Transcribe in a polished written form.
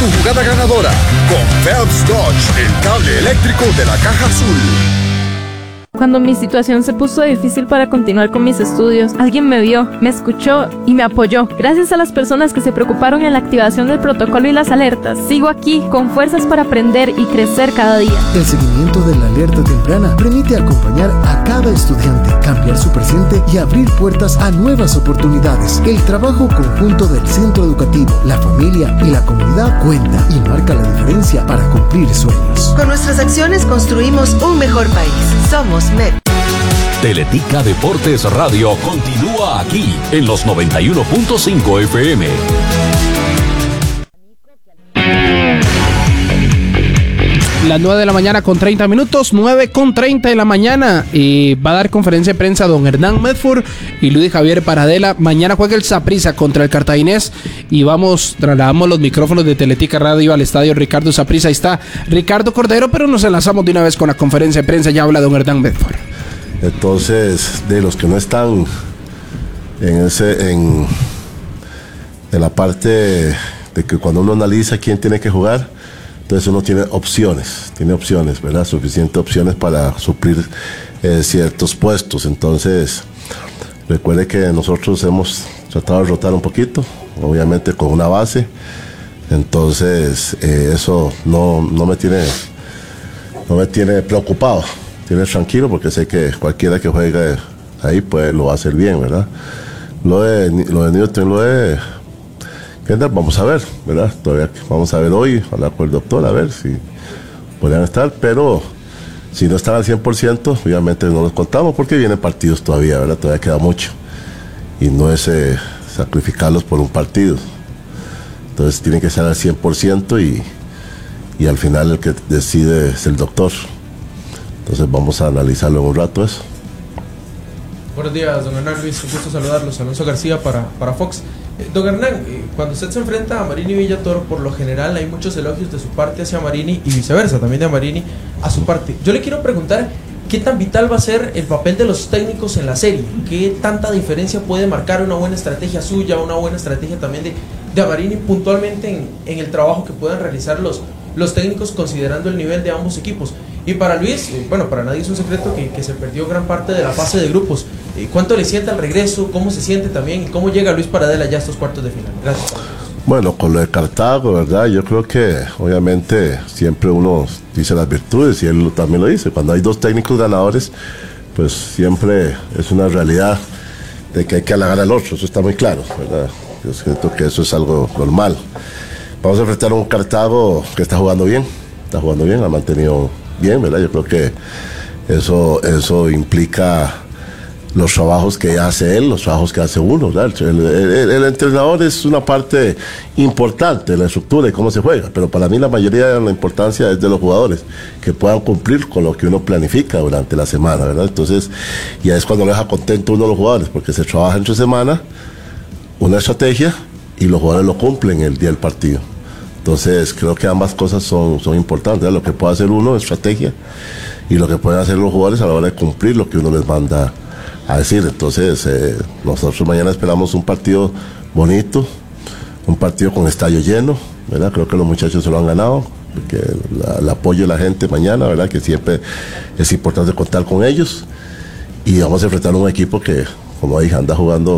tu jugada ganadora con Phelps Dodge, el cable eléctrico de la Caja Azul. Cuando mi situación se puso difícil para continuar con mis estudios, alguien me vio, me escuchó y me apoyó. Gracias a las personas que se preocuparon en la activación del protocolo y las alertas, sigo aquí con fuerzas para aprender y crecer cada día. El seguimiento de la alerta temprana permite acompañar a cada estudiante, cambiar su presente y abrir puertas a nuevas oportunidades. El trabajo conjunto del centro educativo, la familia y la comunidad cuenta y marca la diferencia para cumplir sueños. Con nuestras acciones construimos un mejor país. Somos MET. Teletica Deportes Radio continúa aquí en los 91.5 FM. Las 9 de la mañana con 30 minutos, 9:30 de la mañana. Va a dar conferencia de prensa don Hernán Medford y Luis Javier Paradela. Mañana juega el Saprissa contra el Cartaginés y trasladamos los micrófonos de Teletica Radio al estadio Ricardo Saprissa. Ahí está Ricardo Cordero, pero nos enlazamos de una vez con la conferencia de prensa. Ya habla don Hernán Medford. Entonces, de los que no están en la parte de que cuando uno analiza quién tiene que jugar, entonces uno tiene opciones, ¿verdad? Suficientes opciones para suplir ciertos puestos. Entonces, recuerde que nosotros hemos tratado de rotar un poquito, obviamente con una base. Entonces, eso no me tiene preocupado, tiene tranquilo, porque sé que cualquiera que juegue ahí pues lo va a hacer bien, ¿verdad? Lo de Newton, vamos a ver, ¿verdad? Todavía vamos a ver hoy, hablar con el doctor, a ver si podrían estar, pero si no están al 100%, obviamente no los contamos porque vienen partidos todavía, ¿verdad? Todavía queda mucho. Y no es sacrificarlos por un partido. Entonces tienen que estar al 100% y al final el que decide es el doctor. Entonces vamos a analizarlo en un rato eso. Buenos días, don Hernán. Luis, un gusto saludarlos. Alonso García para Fox. Don Hernán, cuando usted se enfrenta a Marini Villatoro, por lo general hay muchos elogios de su parte hacia Marini y viceversa, también de Marini a su parte. Yo le quiero preguntar, ¿qué tan vital va a ser el papel de los técnicos en la serie? ¿Qué tanta diferencia puede marcar una buena estrategia suya, una buena estrategia también de Marini puntualmente en el trabajo que puedan realizar los técnicos considerando el nivel de ambos equipos? Y para Luis, para nadie es un secreto que se perdió gran parte de la fase de grupos. ¿Cuánto le siente al regreso? ¿Cómo se siente también? ¿Y cómo llega Luis Paradela ya a estos cuartos de final? Gracias. Bueno, con lo de Cartago, ¿verdad? Yo creo que obviamente siempre uno dice las virtudes y él también lo dice. Cuando hay dos técnicos ganadores, pues siempre es una realidad de que hay que halagar al otro. Eso está muy claro, ¿verdad? Yo siento que eso es algo normal. Vamos a enfrentar a un Cartago que está jugando bien, ha mantenido bien, ¿verdad? Yo creo que eso implica los trabajos que hace él, los trabajos que hace uno, ¿verdad? El entrenador es una parte importante de la estructura y cómo se juega, pero para mí la mayoría de la importancia es de los jugadores, que puedan cumplir con lo que uno planifica durante la semana, ¿verdad? Entonces, ya es cuando le deja contento uno a los jugadores, porque se trabaja entre semana una estrategia y los jugadores lo cumplen el día del partido. Entonces creo que ambas cosas son importantes, ¿verdad? Lo que puede hacer uno, estrategia, y lo que pueden hacer los jugadores a la hora de cumplir lo que uno les manda a decir. Entonces nosotros mañana esperamos un partido bonito, un partido con estadio lleno, ¿verdad? Creo que los muchachos se lo han ganado, porque el apoyo de la gente mañana, ¿verdad? Que siempre es importante contar con ellos, y vamos a enfrentar a un equipo que, como dije, anda jugando